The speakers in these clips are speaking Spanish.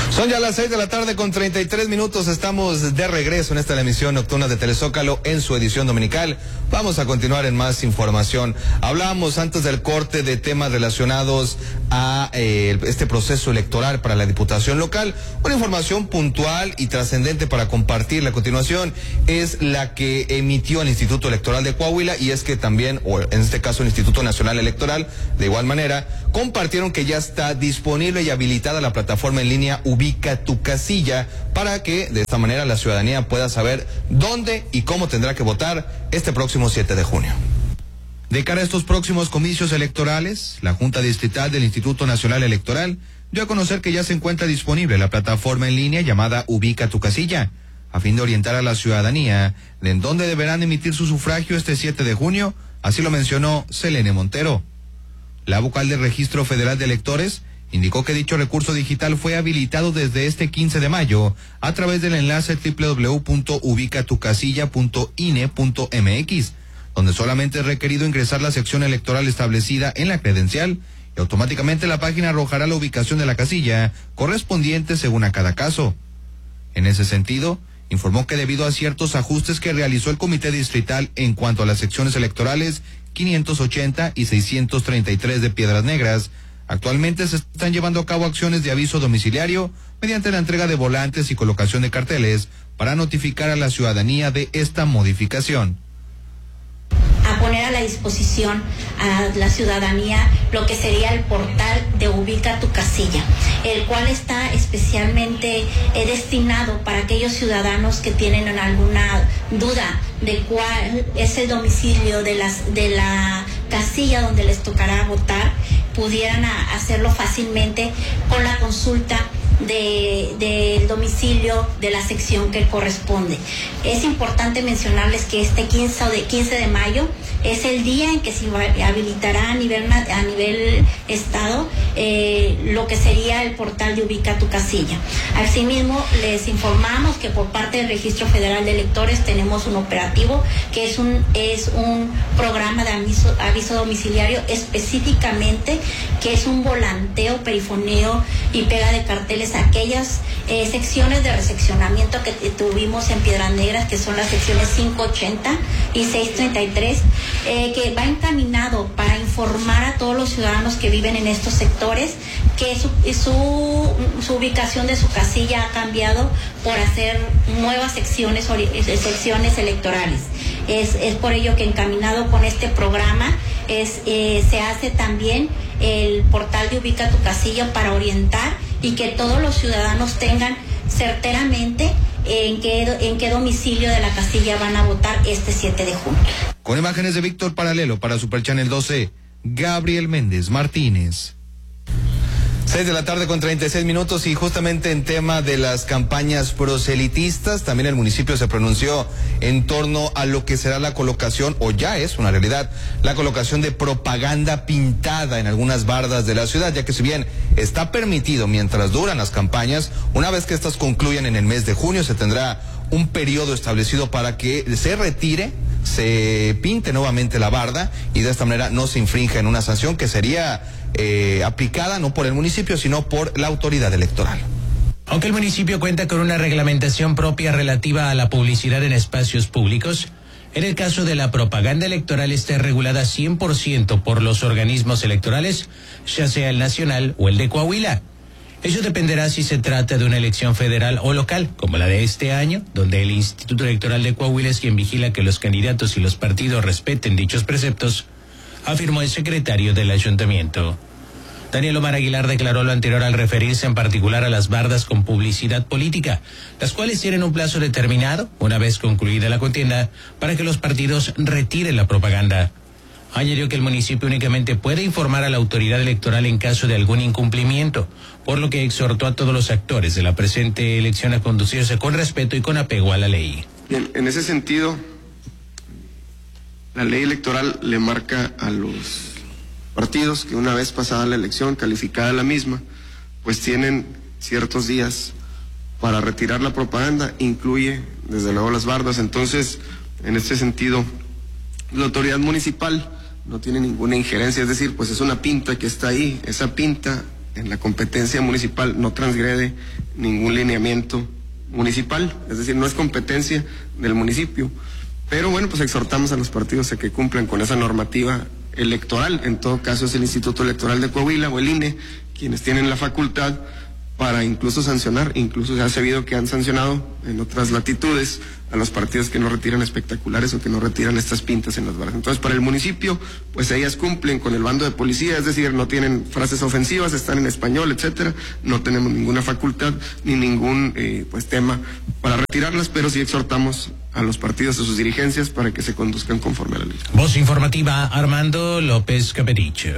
Son ya las 6:33 p.m. Estamos de regreso en esta emisión nocturna de Telezócalo en su edición dominical. Vamos a continuar en más información. Hablábamos antes del corte de temas relacionados a este proceso electoral para la Diputación local. Una información puntual y trascendente para compartir. A continuación es la que emitió el Instituto Electoral de Coahuila, y es que también, o en este caso el Instituto Nacional Electoral, de igual manera, compartieron que ya está disponible y habilitada la plataforma en línea Ubica tu Casilla, para que de esta manera la ciudadanía pueda saber dónde y cómo tendrá que votar este próximo 7 de junio. De cara a estos próximos comicios electorales, la Junta Distrital del Instituto Nacional Electoral dio a conocer que ya se encuentra disponible la plataforma en línea llamada Ubica tu Casilla, a fin de orientar a la ciudadanía de en dónde deberán emitir su sufragio este 7 de junio, así lo mencionó Selene Montero. La vocal del Registro Federal de Electores indicó que dicho recurso digital fue habilitado desde este 15 de mayo a través del enlace www.ubicatucasilla.ine.mx, donde solamente es requerido ingresar la sección electoral establecida en la credencial, y automáticamente la página arrojará la ubicación de la casilla correspondiente según a cada caso. En ese sentido, informó que debido a ciertos ajustes que realizó el Comité Distrital en cuanto a las secciones electorales 580 y 633 de Piedras Negras, actualmente se están llevando a cabo acciones de aviso domiciliario mediante la entrega de volantes y colocación de carteles para notificar a la ciudadanía de esta modificación. A poner a la disposición a la ciudadanía lo que sería el portal de Ubica tu Casilla, el cual está especialmente destinado para aquellos ciudadanos que tienen alguna duda de cuál es el domicilio de la casilla donde les tocará votar, pudieran hacerlo fácilmente con la consulta del domicilio de la sección que corresponde. Es importante mencionarles que este 15 de mayo es el día en que se habilitará a nivel estado lo que sería el portal de Ubica tu Casilla. Asimismo, les informamos que por parte del Registro Federal de Electores tenemos un operativo que es un programa de aviso domiciliario, específicamente que es un volanteo, perifoneo y pega de carteles a aquellas secciones de reseccionamiento que tuvimos en Piedras Negras, que son las secciones 580 y 633, que va encaminado para informar a todos los ciudadanos que viven en estos sectores que su ubicación de su casilla ha cambiado por hacer nuevas secciones electorales. Es por ello que encaminado con este programa se hace también el portal de Ubica tu Casilla para orientar y que todos los ciudadanos tengan certeramente en qué domicilio de la casilla van a votar este 7 de junio. Con imágenes de Víctor Paralelo para Super Channel 12, Gabriel Méndez Martínez. 6:36 p.m. y justamente en tema de las campañas proselitistas, también el municipio se pronunció en torno a lo que será la colocación, o ya es una realidad, la colocación de propaganda pintada en algunas bardas de la ciudad, ya que si bien está permitido mientras duran las campañas, una vez que estas concluyan en el mes de junio se tendrá un periodo establecido para que se retire, se pinte nuevamente la barda y de esta manera no se infrinja en una sanción que sería aplicada no por el municipio sino por la autoridad electoral. Aunque el municipio cuenta con una reglamentación propia relativa a la publicidad en espacios públicos, en el caso de la propaganda electoral está regulada 100% por los organismos electorales, ya sea el nacional o el de Coahuila. Ello dependerá si se trata de una elección federal o local, como la de este año, donde el Instituto Electoral de Coahuila es quien vigila que los candidatos y los partidos respeten dichos preceptos, afirmó el secretario del ayuntamiento. Daniel Omar Aguilar declaró lo anterior al referirse en particular a las bardas con publicidad política, las cuales tienen un plazo determinado, una vez concluida la contienda, para que los partidos retiren la propaganda. Añadió que el municipio únicamente puede informar a la autoridad electoral en caso de algún incumplimiento, por lo que exhortó a todos los actores de la presente elección a conducirse con respeto y con apego a la ley. Bien, en ese sentido, la ley electoral le marca a los partidos que una vez pasada la elección, calificada la misma, pues tienen ciertos días para retirar la propaganda, incluye desde luego las bardas. Entonces, en este sentido, la autoridad municipal no tiene ninguna injerencia, es decir, pues es una pinta que está ahí, esa pinta en la competencia municipal no transgrede ningún lineamiento municipal, es decir, no es competencia del municipio. Pero bueno, pues exhortamos a los partidos a que cumplan con esa normativa electoral. En todo caso es el Instituto Electoral de Coahuila o el INE quienes tienen la facultad para incluso sancionar. Incluso se ha sabido que han sancionado en otras latitudes a los partidos que no retiran espectaculares o que no retiran estas pintas en las barras. Entonces, para el municipio, pues ellas cumplen con el bando de policía, es decir, no tienen frases ofensivas, están en español, etcétera. No tenemos ninguna facultad ni ningún pues tema para retirarlas, pero sí exhortamos a los partidos, a sus dirigencias, para que se conduzcan conforme a la ley. Voz informativa, Armando López Capericho.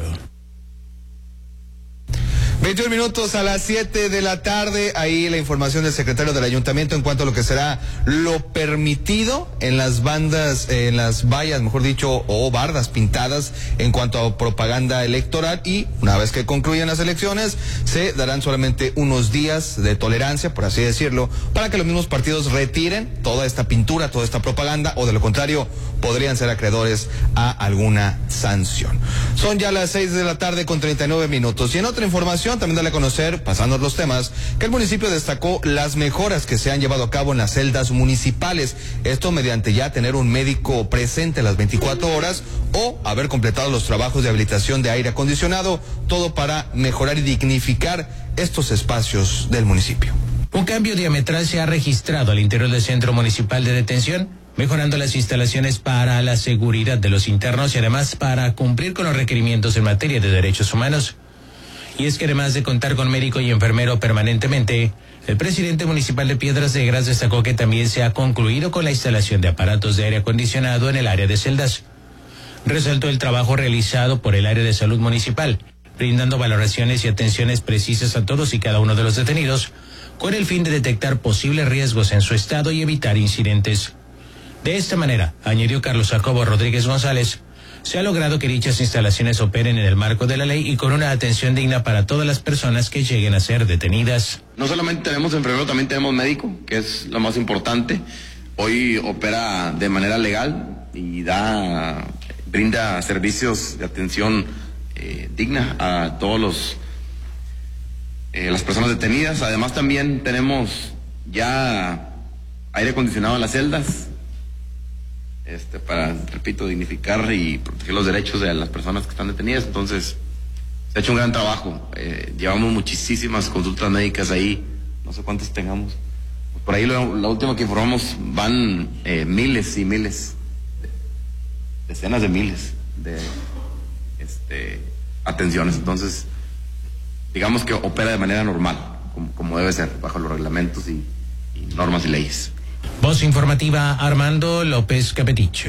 21 minutos a las 7 de la tarde, ahí la información del secretario del ayuntamiento en cuanto a lo que será lo permitido en las bandas, en las vallas, mejor dicho, o bardas pintadas en cuanto a propaganda electoral, y una vez que concluyan las elecciones se darán solamente unos días de tolerancia, por así decirlo, para que los mismos partidos retiren toda esta pintura, toda esta propaganda, o de lo contrario podrían ser acreedores a alguna sanción. Son ya las 6 de la tarde con 39 minutos. Y en otra información, también darle a conocer, pasando los temas, que el municipio destacó las mejoras que se han llevado a cabo en las celdas municipales. Esto mediante ya tener un médico presente las 24 horas o haber completado los trabajos de habilitación de aire acondicionado, todo para mejorar y dignificar estos espacios del municipio. Un cambio diametral se ha registrado al interior del Centro Municipal de Detención, mejorando las instalaciones para la seguridad de los internos y además para cumplir con los requerimientos en materia de derechos humanos. Y es que además de contar con médico y enfermero permanentemente, el presidente municipal de Piedras Negras destacó que también se ha concluido con la instalación de aparatos de aire acondicionado en el área de celdas. Resaltó el trabajo realizado por el área de salud municipal, brindando valoraciones y atenciones precisas a todos y cada uno de los detenidos, con el fin de detectar posibles riesgos en su estado y evitar incidentes. De esta manera, añadió Carlos Jacobo Rodríguez González, se ha logrado que dichas instalaciones operen en el marco de la ley y con una atención digna para todas las personas que lleguen a ser detenidas. No solamente tenemos enfermero, también tenemos médico, que es lo más importante. Hoy opera de manera legal y brinda servicios de atención digna a todos las personas detenidas. Además también tenemos ya aire acondicionado en las celdas, para, repito, dignificar y proteger los derechos de las personas que están detenidas. Entonces, se ha hecho un gran trabajo. Llevamos muchísimas consultas médicas ahí, no sé cuántas tengamos. Por ahí la última que informamos van miles y miles, decenas de miles de atenciones. Entonces, digamos que opera de manera normal, como debe ser, bajo los reglamentos y normas y leyes. Voz informativa, Armando López Capeticho.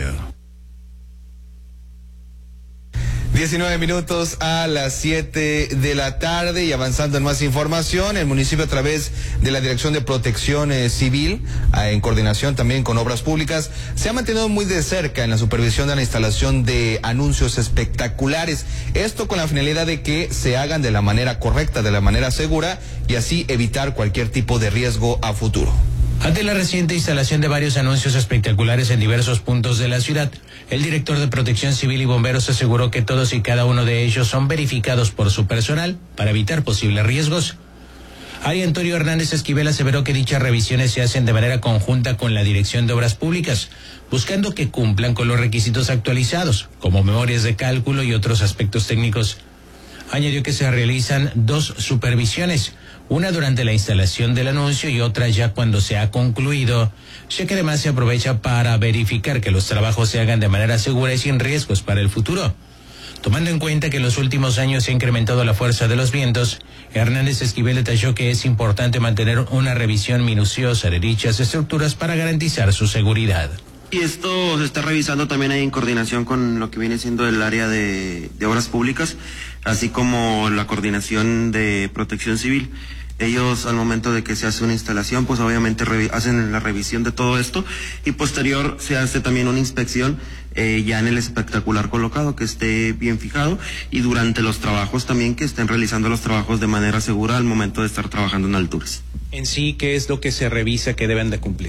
19 minutos a las 7 de la tarde, y avanzando en más información, el municipio a través de la Dirección de Protección Civil, en coordinación también con Obras Públicas, se ha mantenido muy de cerca en la supervisión de la instalación de anuncios espectaculares. Esto con la finalidad de que se hagan de la manera correcta, de la manera segura, y así evitar cualquier tipo de riesgo a futuro. Ante la reciente instalación de varios anuncios espectaculares en diversos puntos de la ciudad, el director de Protección Civil y Bomberos aseguró que todos y cada uno de ellos son verificados por su personal para evitar posibles riesgos. Ari Antonio Hernández Esquivel aseveró que dichas revisiones se hacen de manera conjunta con la Dirección de Obras Públicas, buscando que cumplan con los requisitos actualizados, como memorias de cálculo y otros aspectos técnicos. Añadió que se realizan 2 supervisiones, una durante la instalación del anuncio y otra ya cuando se ha concluido, ya que además se aprovecha para verificar que los trabajos se hagan de manera segura y sin riesgos para el futuro. Tomando en cuenta que en los últimos años se ha incrementado la fuerza de los vientos, Hernández Esquivel detalló que es importante mantener una revisión minuciosa de dichas estructuras para garantizar su seguridad. Y esto se está revisando también ahí en coordinación con lo que viene siendo el área de obras públicas, así como la coordinación de protección civil. Ellos, al momento de que se hace una instalación, pues obviamente hacen la revisión de todo esto, y posterior se hace también una inspección ya en el espectacular colocado, que esté bien fijado, y durante los trabajos también que estén realizando los trabajos de manera segura al momento de estar trabajando en alturas. En sí, ¿qué es lo que se revisa que deben de cumplir?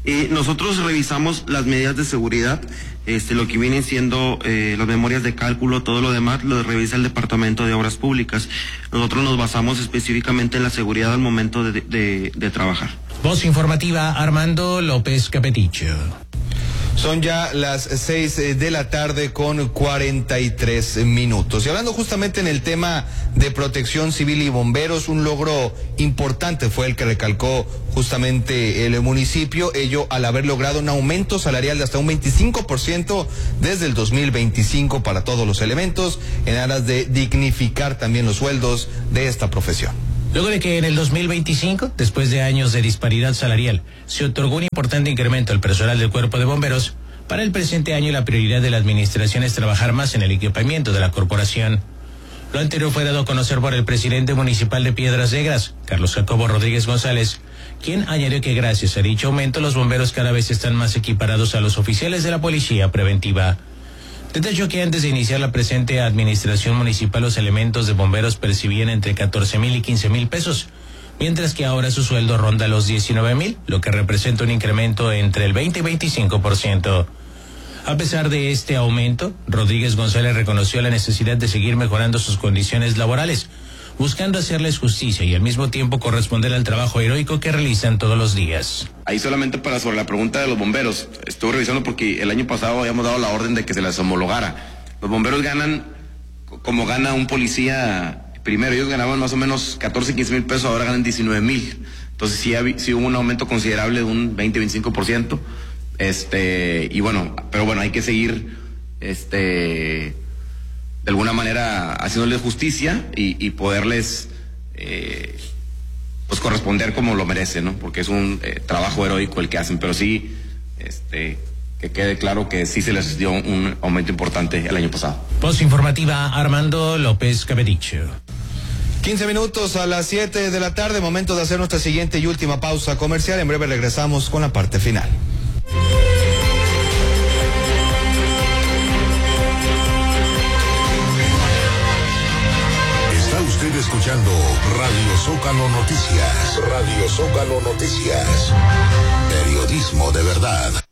Nosotros revisamos las medidas de seguridad, lo que vienen siendo las memorias de cálculo, todo lo demás lo revisa el Departamento de Obras Públicas. Nosotros nos basamos específicamente en la seguridad al momento de trabajar. Voz informativa, Armando López Capeticho. Son ya las 6 de la tarde con 43 minutos. Y hablando justamente en el tema de protección civil y bomberos, un logro importante fue el que recalcó justamente el municipio, ello al haber logrado un aumento salarial de hasta un 25% desde el 2025 para todos los elementos, en aras de dignificar también los sueldos de esta profesión. Luego de que en el 2025, después de años de disparidad salarial, se otorgó un importante incremento al personal del Cuerpo de Bomberos, para el presente año la prioridad de la administración es trabajar más en el equipamiento de la corporación. Lo anterior fue dado a conocer por el presidente municipal de Piedras Negras, Carlos Jacobo Rodríguez González, quien añadió que gracias a dicho aumento los bomberos cada vez están más equiparados a los oficiales de la policía preventiva. Detalló que antes de iniciar la presente administración municipal los elementos de bomberos percibían entre 14,000 y 15,000 pesos, mientras que ahora su sueldo ronda los 19,000, lo que representa un incremento entre el 20 y 25%. A pesar de este aumento, Rodríguez González reconoció la necesidad de seguir mejorando sus condiciones laborales, buscando hacerles justicia y al mismo tiempo corresponder al trabajo heroico que realizan todos los días. Ahí solamente sobre la pregunta de los bomberos, estuve revisando porque el año pasado habíamos dado la orden de que se las homologara. Los bomberos ganan como gana un policía primero, ellos ganaban más o menos 14, 15 mil pesos, ahora ganan 19,000. Entonces sí hubo un aumento considerable de un 20-25%. Y bueno, pero bueno, hay que seguir de alguna manera haciéndoles justicia y poderles pues corresponder como lo merecen, ¿no? Porque es un trabajo heroico el que hacen, pero sí que quede claro que sí se les dio un aumento importante el año pasado. Voz informativa, Armando López Capeticho. 15 minutos a las 7 de la tarde, momento de hacer nuestra siguiente y última pausa comercial. En breve regresamos con la parte final. Está usted escuchando Radio Zócalo Noticias. Radio Zócalo Noticias. Periodismo de verdad.